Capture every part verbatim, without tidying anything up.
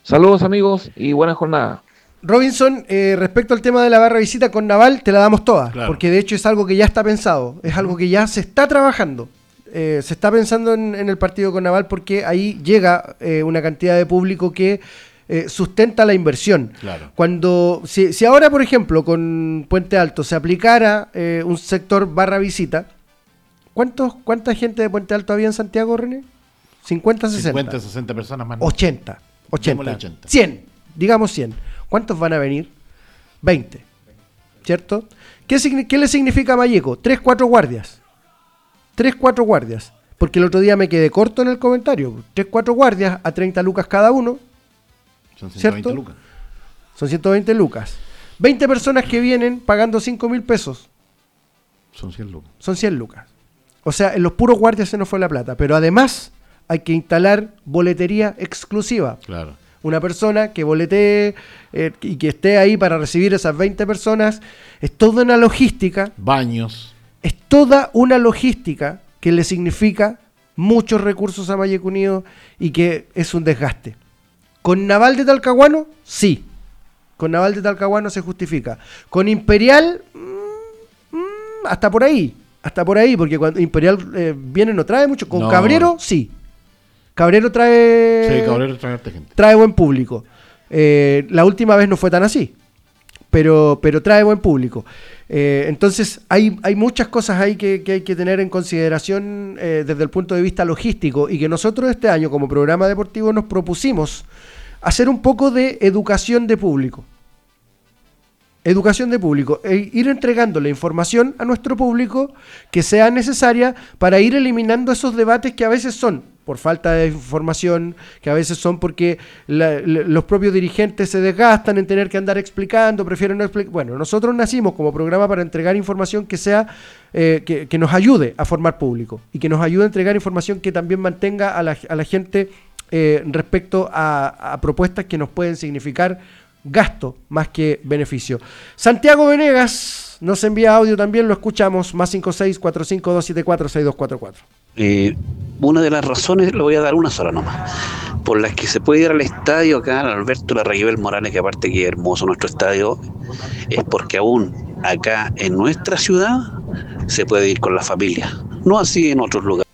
Saludos amigos y buena jornada. Robinson, eh, respecto al tema de la barra visita con Naval, te la damos toda, Claro. porque de hecho es algo que ya está pensado, es algo que ya se está trabajando. Eh, se está pensando en, en el partido con Naval porque ahí llega eh, una cantidad de público que eh, sustenta la inversión. Claro. Cuando, si, si ahora, por ejemplo, con Puente Alto se aplicara eh, un sector barra visita, ¿cuántos, ¿cuánta gente de Puente Alto había en Santiago, René? cincuenta, sesenta. cincuenta, sesenta personas más. ochenta. Démosle ochenta. ochenta. cien. Digamos cien. ¿Cuántos van a venir? veinte. ¿Cierto? ¿Qué, signi- qué le significa a Malleco? tres, cuatro guardias. tres, cuatro guardias. Porque el otro día me quedé corto en el comentario. tres, cuatro guardias a treinta lucas cada uno. Son ciento ¿Cierto? veinte lucas. Son ciento veinte lucas. veinte personas que vienen pagando cinco mil pesos. Son cien lucas. Son cien lucas. O sea, en los puros guardias se nos fue la plata. Pero además hay que instalar boletería exclusiva. Claro. Una persona que boletee eh, y que esté ahí para recibir esas veinte personas. Es toda una logística. Baños. Es toda una logística que le significa muchos recursos a Malleco Unido y que es un desgaste. ¿Con Naval de Talcahuano? Sí. Con Naval de Talcahuano se justifica. Con Imperial, mm, mm, hasta por ahí. Hasta por ahí, porque cuando Imperial eh, viene no trae mucho. Con No. Cabrero, sí. Cabrero trae, Sí, Cabrero trae harta gente. trae buen público. Eh, la última vez no fue tan así, pero, pero trae buen público. Eh, entonces hay, hay muchas cosas ahí que, que hay que tener en consideración eh, desde el punto de vista logístico y que nosotros este año como programa deportivo nos propusimos hacer un poco de educación de público. Educación de público, e ir entregando la información a nuestro público que sea necesaria para ir eliminando esos debates que a veces son por falta de información, que a veces son porque la, la, los propios dirigentes se desgastan en tener que andar explicando, prefieren no explicar. Bueno, nosotros nacimos como programa para entregar información que sea eh, que, que nos ayude a formar público y que nos ayude a entregar información que también mantenga a la, a la gente eh, respecto a, a propuestas que nos pueden significar gasto más que beneficio. Santiago Venegas nos envía audio también, lo escuchamos, más cinco seis cuatro cinco dos siete cuatro seis dos cuatro cuatro. Eh, una de las razones, le voy a dar una sola nomás, por las que se puede ir al estadio acá, al Alberto Larraguibel Morales, que aparte que es hermoso nuestro estadio, es porque aún acá en nuestra ciudad se puede ir con la familia, no así en otros lugares.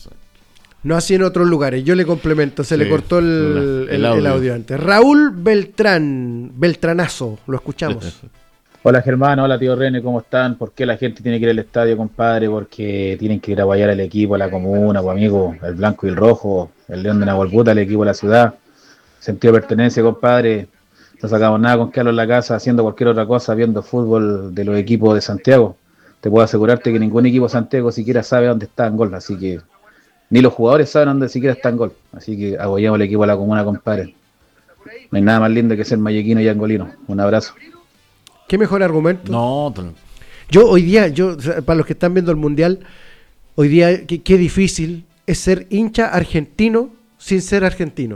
No así en otros lugares. Yo le complemento, se Sí, le cortó el, la- el, el audio. el audio antes. Raúl Beltrán, Beltranazo, lo escuchamos. Hola Germán, hola tío René, ¿cómo están? ¿Por qué la gente tiene que ir al estadio, compadre? Porque tienen que ir a apoyar al equipo, a la comuna, pues amigo, el blanco y el rojo, el León de Nahualbuta, el equipo de la ciudad. Sentido de pertenencia, compadre. No sacamos nada con quedarlo en la casa haciendo cualquier otra cosa, viendo fútbol de los equipos de Santiago. Te puedo asegurarte que ningún equipo de Santiago siquiera sabe dónde está en gol, así que ni los jugadores saben dónde siquiera está en gol. Así que apoyamos al equipo de la comuna, compadre. No hay nada más lindo que ser mallequino y angolino. Un abrazo. ¿Qué mejor argumento? No, t- Yo hoy día, yo o sea, para los que están viendo el Mundial, hoy día qué, qué difícil es ser hincha argentino sin ser argentino,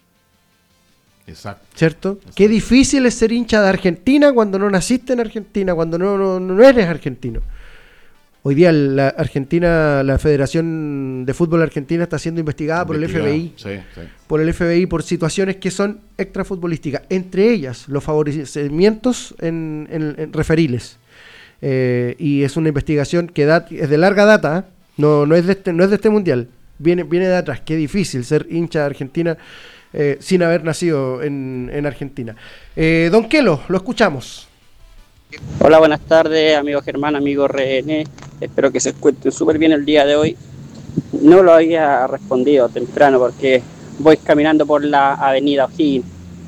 exacto. ¿cierto? Qué difícil es ser hincha de Argentina cuando no naciste en Argentina, cuando no, no, no eres argentino. Hoy día la Argentina, la Federación de Fútbol Argentina está siendo investigada por el F B I. Sí, sí. por el F B I por situaciones que son extrafutbolísticas, entre ellas los favorecimientos en, en- en referiles. Eh, y es una investigación que da, es de larga data, ¿eh? no, no, es de este, no es de este mundial, viene, viene de atrás. Qué difícil ser hincha de Argentina eh, sin haber nacido en, en Argentina. Eh, Don Kelo, lo escuchamos. Hola, buenas tardes, amigo Germán, amigo René. Espero que se encuentren súper bien el día de hoy. No lo había respondido temprano porque voy caminando por la avenida O'Higgins.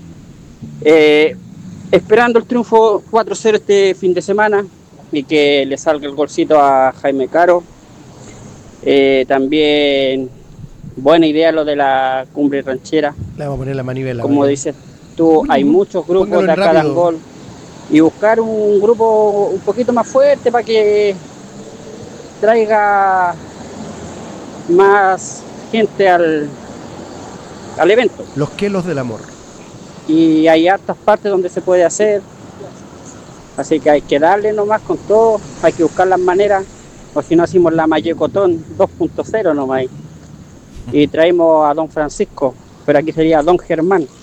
Eh, esperando el triunfo cuatro cero este fin de semana y que le salga el golcito a Jaime Caro. Eh, también buena idea lo de la cumbre ranchera. Le vamos a poner la manivela. Como ¿vale? dices tú, hay muchos grupos Póngalo de en acá de rápido. Angol y buscar un grupo un poquito más fuerte para que traiga más gente al, al evento. Los Kelos del amor. Y hay hartas partes donde se puede hacer, así que hay que darle nomás con todo, hay que buscar las maneras, o si no hacemos la Mallecotón dos punto cero nomás y traemos a don Francisco, pero aquí sería don Germán.